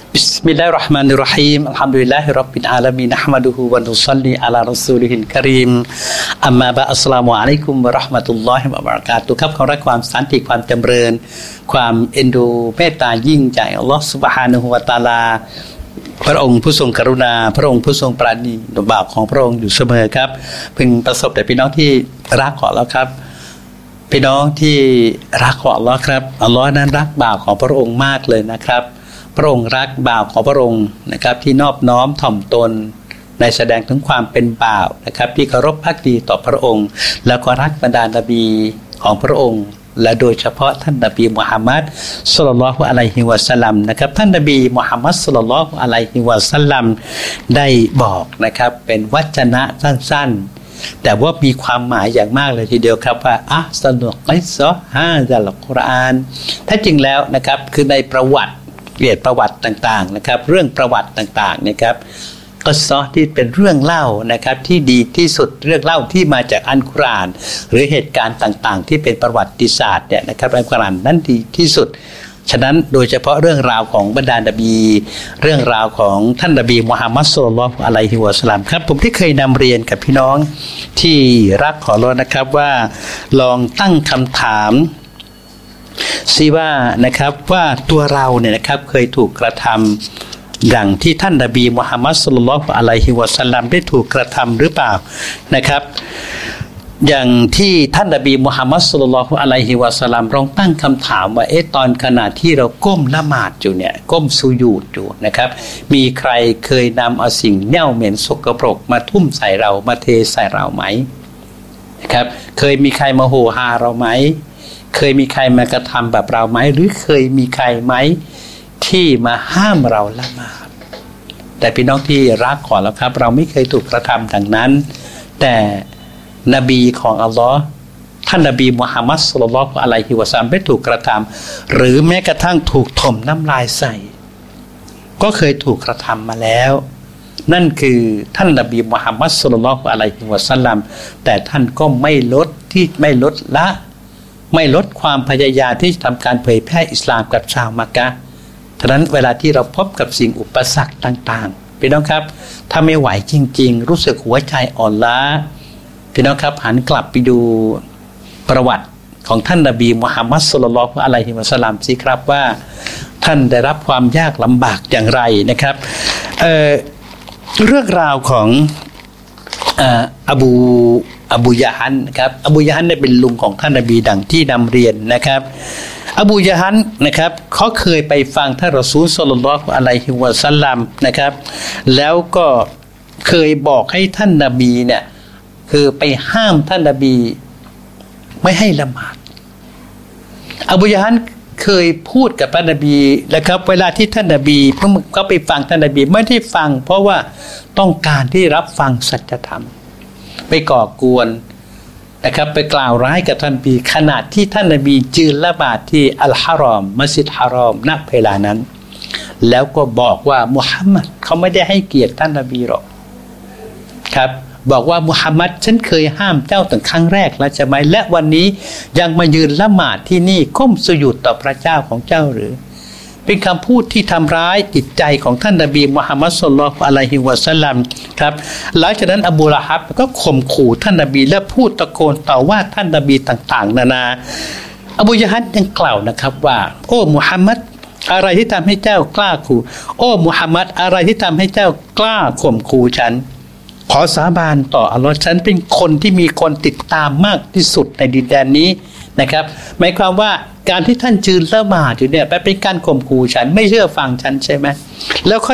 Bismillahirrahmanirrahim. Alhamdulillahirabbil alamin. Nahmaduhu wa nusalli ala rasulihil karim. Amma ba'd. Assalamualaikum warahmatullahi wabarakatuh ครับขอรับความสันติความจำเริญความเอ็นดูเมตตายิ่งจากอัลเลาะห์ซุบฮานะฮูวะตะอาลาพระองค์ผู้ทรงกรุณาพระองค์ผู้ทรงปราณีต่อบาปของพระองค์อยู่เสมอครับพึงประสบแต่พี่น้องที่รักของอัลเลาะห์ครับพี่น้องที่รักของอัลเลาะห์ครับอัลเลาะห์นั้นรักบ่าวของพระองค์มากเลยนะครับพระองค์รักบ่าวของพระองค์นะครับที่นอบน้อมถ่อมตนในแสดงถึงความเป็นบ่าวนะครับที่เคารพภักดีต่อพระองค์แล้วก็รักบรรดานบีของพระองค์และโดยเฉพาะท่านนบีมุฮัมมัดศ็อลลัลลอฮุอะลัยฮิวะซัลลัมนะครับท่านนบีมุฮัมมัดศ็อลลัลลอฮุอะลัยฮิวะซัลลัมได้บอกนะครับเป็นวจนะสั้นๆแต่ว่ามีความหมายอย่างมากเลยทีเดียวครับว่าอัศนุกิซะฮาซัลกุรอานถ้าจริงแล้วนะครับคือในประวัติเรียนประวัติต่างๆนะครับเรื่องประวัติต่างๆนะครับก็ซอที่เป็นเรื่องเล่านะครับที่ดีที่สุดเรื่องเล่าที่มาจากอัลกุรอานหรือเหตุการณ์ต่างๆที่เป็นประวัติศาสตร์เนี่ยนะครับอัลกุรอานนั้นดีที่สุดฉะนั้นโดยเฉพาะเรื่องราวของบรรดานบีเรื่องราวของท่านนบีมุฮัมมัดศ็อลลัลลอฮุอะลัยฮิวะซัลลัมครับผมที่เคยนำเรียนกับพี่น้องที่รักของเรานะครับว่าลองตั้งคำถามสิว่านะครับว่าตัวเราเนี่ยนะครับเคยถูกกระทำอย่างที่ท่านนบีมุฮัมมัดศ็อลลัลลอฮุอะลัยฮิวะซัลลัมได้ถูกกระทำหรือเปล่านะครับอย่างที่ท่านนบีมุฮัมมัดศ็อลลัลลอฮุอะลัยฮิวะซัลลัมลองตั้งคำถามว่าตอนขณะที่เราก้มละหมาดอยู่เนี่ยก้มสุญูดอยู่นะครับมีใครเคยนำเอาสิ่งเน่าเหม็นสกปรกมาทุ่มใส่เรามาเทใส่เราไหมนะครับเคยมีใครมาโหฮาเราไหมเคยมีใครมากระทำแบบเราไหมหรือเคยมีใครไหมที่มาห้ามเราละหมาดแต่พี่น้องที่รักขอแล้วครับเราไม่เคยถูกกระทำดังนั้นแต่นบีของอัลลอฮ์ท่านนบีมุฮัมมัดศ็อลลัลลอฮุอะลัยฮิวะซัลลัมได้ถูกกระทำหรือแม้กระทั่งถูกถมน้ำลายใส่ก็เคยถูกกระทำมาแล้วนั่นคือท่านนบีมุฮัมมัดศ็อลลัลลอฮุอะลัยฮิวะซัลลัมแต่ท่านก็ไม่ลดละไม่ลดความพยายามที่จะทำการเผยแพร่อิสลามกับชาวมักกะฮ์ฉะนั้นเวลาที่เราพบกับสิ่งอุปสรรคต่างๆพี่น้องครับถ้าไม่ไหวจริงๆรู้สึกหัวใจอ่อนล้าพี่น้องครับหันกลับไปดูประวัติของท่านนบีมุฮัมมัดศ็อลลัลลอฮุอะลัยฮิวะซัลลัมสิครับว่าท่านได้รับความยากลำบากอย่างไรนะครับเรื่องราวของอบูยะฮันนะครับอบูยะฮันเนี่ยเป็นลุงของท่านนบีดังที่นำเรียนนะครับอบูยะฮันนะครับเขาเคยไปฟังท่านรอซูลศ็อลลัลลอฮุอะลัยฮิวะซัลลัมนะครับแล้วก็เคยบอกให้ท่านนบีเนี่ยคือไปห้ามท่านนบีไม่ให้ละหมาดอบูยะฮันเคยพูดกับท่านนบีนะครับเวลาที่ท่านนบีเขาไปฟังท่านนบีไม่ได้ฟังเพราะว่าต้องการที่รับฟังสัจธรรมไปก่อกวนนะครับไปกล่าวร้ายกับท่านนบีขณะที่ท่านนบียืนละหมาดที่อัลฮารอมมัสยิดฮารอมณเวลานั้นแล้วก็บอกว่ามุฮัมมัดเขาไม่ได้ให้เกียรติท่านนบีหรอกครับบอกว่ามุฮัมมัดฉันเคยห้ามเจ้าตั้งครั้งแรกแล้วใช่ไหมและวันนี้ยังมายืนละหมาดที่นี่ก้มสุญูดต่อพระเจ้าของเจ้าหรือเป็นคำพูดที่ทำร้ายจิตใจของท่านนบีมุฮัมมัดศ็อลลัลลอฮุอะลัยฮิวะซัลลัมครับหลังจากนั้นอบูละฮับก็ข่มขู่ท่านนบีและพูดตะโกนต่อว่าท่านนบีต่างๆนานาอบูยะฮัดยังกล่าวนะครับว่าโอ้มุฮัมมัดอะไรที่ทำให้เจ้ากล้าขู่โอ้มุฮัมมัดอะไรที่ทำให้เจ้ากล้าข่มขู่ฉันขอสาบานต่ออัลลอฮ์ฉันเป็นคนที่มีคนติดตามมากที่สุดในดินแดนนี้นะครับหมายความว่าการที่ท่านยืนละหมาดอยู่เนี่ยเป็นการข่มขู่ฉันไม่เชื่อฟังฉันใช่ไหมแล้ว